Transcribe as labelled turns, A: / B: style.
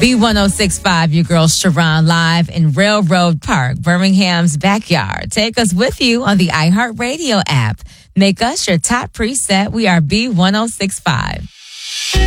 A: B1065, your girl Sharon, live in Railroad Park, Birmingham's backyard. Take us with you on the iHeartRadio app. Make us your top preset. We are B1065.